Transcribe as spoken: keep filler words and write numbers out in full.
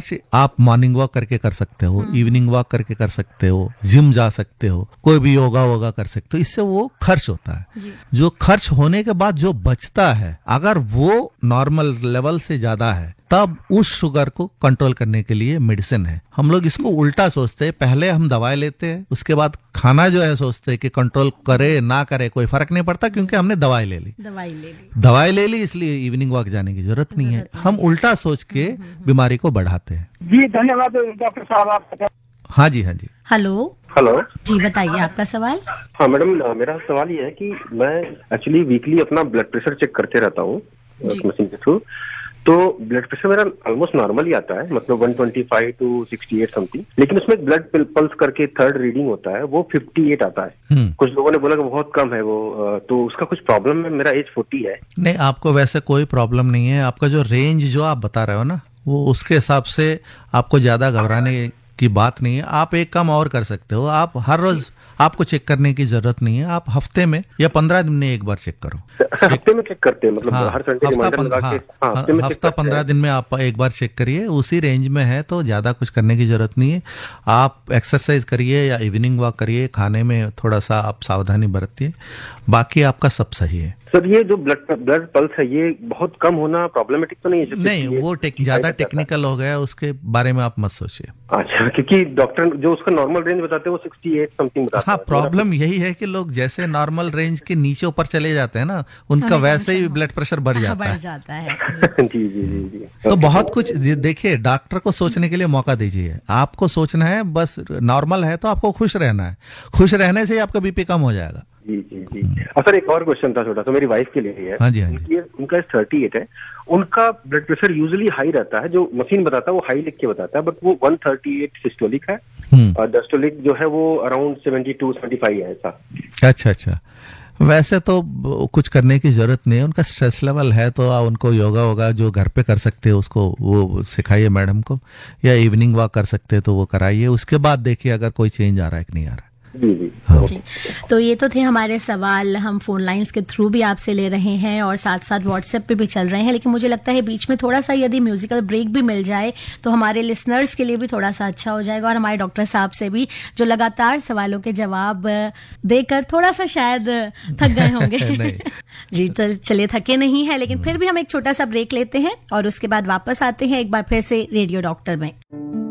खर्च आप morning walk करके कर सकते हो, इवनिंग वॉक करके कर सकते हो, जिम जा सकते हो, कोई भी योगा वोगा कर सकते हो, इससे वो खर्च होता है जी। जो खर्च होने के बाद जो बचता है, अगर वो नॉर्मल लेवल से ज्यादा है, तब उस शुगर को कंट्रोल करने के लिए मेडिसिन है। हम लोग इसको उल्टा सोचते हैं, पहले हम दवाई लेते हैं, उसके बाद खाना जो है सोचते हैं कि कंट्रोल करे ना करे कोई फर्क नहीं पड़ता, क्योंकि हमने दवाई ले ली दवाई ले ली दवाई ले ली इसलिए इवनिंग वॉक जाने की जरूरत नहीं है। हम उल्टा सोच के बीमारी को बढ़ाते हैं। जी धन्यवाद डॉक्टर साहब आप। हाँ जी हाँ जी। हेलो हेलो जी, बताइए आपका सवाल। हाँ मैडम, मेरा सवाल ये है कि मैं एक्चुअली वीकली अपना ब्लड प्रेशर चेक करते रहता हूँ मशीन के थ्रू। तो ब्लड प्रेशर मेरा ऑलमोस्ट नॉर्मल ही आता है, मतलब one twenty five to sixty eight something, लेकिन उसमें ब्लड पल्स करके थर्ड रीडिंग होता है वो फिफ्टी एट आता है। कुछ लोगों ने बोला कि बहुत कम है वो, तो उसका कुछ प्रॉब्लम है? मेरा एज फोर्टी है। नहीं, आपको वैसे कोई प्रॉब्लम नहीं है। आपका जो रेंज जो आप बता रहे हो ना, वो उसके हिसाब से आपको ज्यादा घबराने की बात नहीं है। आप एक काम और कर सकते हो, आप हर रोज आपको चेक करने की जरूरत नहीं है, आप हफ्ते में या पंद्रह दिन में एक बार चेक करो। हफ्ते में चेक करते हैं मतलब हाँ, हर संडे रिमाइंडर लगा के? हाँ, हाँ, हफ्ता पंद्रह दिन में आप एक बार चेक करिए, उसी रेंज में है तो ज्यादा कुछ करने की जरूरत नहीं है। आप एक्सरसाइज करिए या इवनिंग वॉक करिए, खाने में थोड़ा सा आप सावधानी बरतिए, बाकी आपका सब सही है। सर ये जो ब्लड ब्लड पल्स है ये बहुत कम होना प्रॉब्लमेटिक तो नहीं है? नहीं, वो टेक, ज्यादा टेक्निकल हो गया, उसके बारे में आप मत सोचिए। अच्छा, क्योंकि डॉक्टर जो उसका नॉर्मल रेंज बताते हैं वो सिक्सटी एट समथिंग बताते हैं। हाँ, प्रॉब्लम यही है कि लोग जैसे नॉर्मल रेंज के नीचे ऊपर चले जाते हैं ना, उनका वैसे ही ब्लड प्रेशर बढ़ जाता बढ़ है। जाता है जी जी जी जी। तो बहुत कुछ देखिए, डॉक्टर को सोचने के लिए मौका दीजिए। आपको सोचना है बस नॉर्मल है तो आपको खुश रहना है, खुश रहने से ही आपका बीपी कम हो जाएगा। जी जी जी। सर एक और क्वेश्चन था छोटा सा, मेरी वाइफ के लिए है। हाँ जी हाँ जी। उनका थर्टी एट है, उनका ब्लड प्रेशर यूजुअली हाई रहता है, जो मशीन बताता है वो हाई लिख के बताता है, बट वो वन थर्टी एट सिस्टोलिक है और डायस्टोलिक जो है वो around seventy two seventy five है ऐसा। अच्छा अच्छा, वैसे तो कुछ करने की जरूरत नहीं है। उनका स्ट्रेस लेवल है तो आप उनको योगा होगा जो घर पे कर सकते हैं उसको वो सिखाइए मैडम को, या इवनिंग वॉक कर सकते हैं तो वो कराइए। उसके बाद देखिए अगर कोई चेंज आ रहा है कि नहीं आ रहा है। जी जी। हाँ। जी, तो ये तो थे हमारे सवाल, हम फोन लाइंस के थ्रू भी आपसे ले रहे हैं और साथ साथ व्हाट्सएप पे भी चल रहे हैं, लेकिन मुझे लगता है बीच में थोड़ा सा यदि म्यूजिकल ब्रेक भी मिल जाए तो हमारे लिसनर्स के लिए भी थोड़ा सा अच्छा हो जाएगा, और हमारे डॉक्टर साहब से भी जो लगातार सवालों के जवाब देकर थोड़ा सा शायद थक गए होंगे। जी चल चलिए, थके नहीं है, लेकिन फिर भी हम एक छोटा सा ब्रेक लेते हैं और उसके बाद वापस आते हैं एक बार फिर से रेडियो डॉक्टर में।